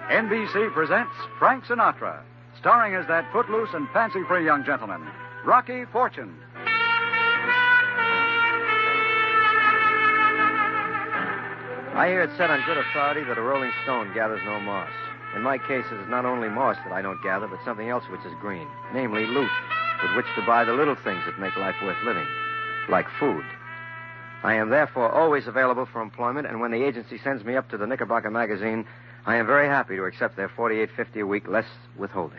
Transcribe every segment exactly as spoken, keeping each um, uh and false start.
N B C presents Frank Sinatra, starring as that footloose and fancy-free young gentleman, Rocky Fortune. I hear it said on good authority that a rolling stone gathers no moss. In my case, it is not only moss that I don't gather, but something else which is green, namely loot, with which to buy the little things that make life worth living, like food. I am therefore always available for employment, and when the agency sends me up to the Knickerbocker magazine, I am very happy to accept their forty-eight fifty a week, less withholding.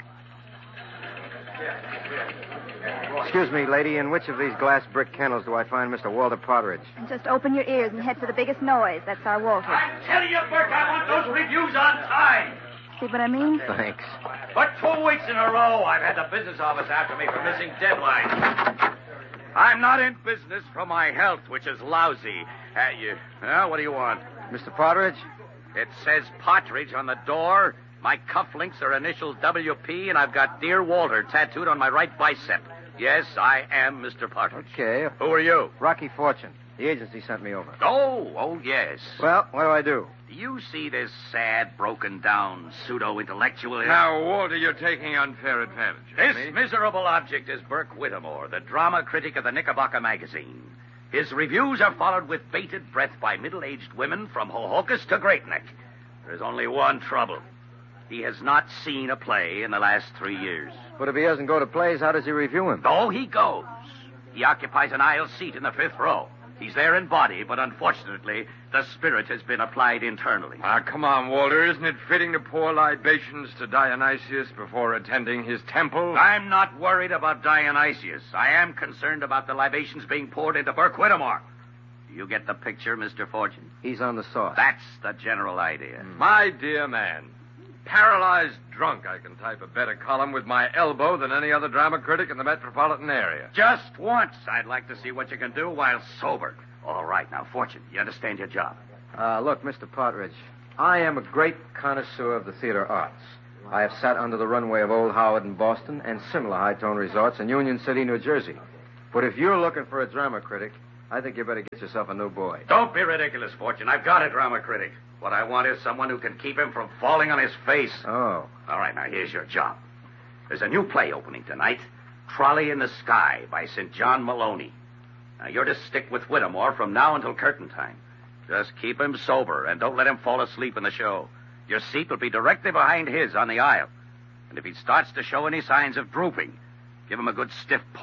Excuse me, lady, in which of these glass brick kennels do I find Mister Walter Partridge? Just open your ears and head for the biggest noise. That's our Walter. I'm telling you, Burke, I want those reviews on time. See what I mean? Thanks. For two weeks in a row, I've had the business office after me for missing deadlines. I'm not in business for my health, which is lousy. Uh, you, uh, what do you want? Mister Partridge? It says Partridge on the door. My cufflinks are initials W P, and I've got Dear Walter tattooed on my right bicep. Yes, I am Mister Partridge. Okay. Who are you? Rocky Fortune. The agency sent me over. Oh, oh, yes. Well, what do I do? Do you see this sad, broken-down pseudo-intellectual here? Now, Walter, you're taking unfair advantage of This me. miserable object is Burke Whittemore, the drama critic of the Knickerbocker magazine. His reviews are followed with bated breath by middle-aged women from Hohokus to Great Neck. There's only one trouble. He has not seen a play in the last three years. But if he doesn't go to plays, how does he review him? Oh, he goes. He occupies an aisle seat in the fifth row. He's there in body, but unfortunately, the spirit has been applied internally. Ah, come on, Walter. Isn't it fitting to pour libations to Dionysius before attending his temple? I'm not worried about Dionysius. I am concerned about the libations being poured into Burke Whittemore. Do you get the picture, Mister Fortune? He's on the sauce. That's the general idea. My dear man, paralyzed drunk, I can type a better column with my elbow than any other drama critic in the metropolitan area. Just once, I'd like to see what you can do while sober. All right, now, Fortune, you understand your job. Uh, look, Mister Partridge, I am a great connoisseur of the theater arts. I have sat under the runway of Old Howard in Boston and similar high-tone resorts in Union City, New Jersey. But if you're looking for a drama critic, I think you better get yourself a new boy. Don't be ridiculous, Fortune. I've got a drama critic. What I want is someone who can keep him from falling on his face. Oh. All right, now, here's your job. There's a new play opening tonight, Trolley in the Sky by Saint John Maloney. Now, you're to stick with Whittemore from now until curtain time. Just keep him sober and don't let him fall asleep in the show. Your seat will be directly behind his on the aisle. And if he starts to show any signs of drooping, give him a good stiff pull.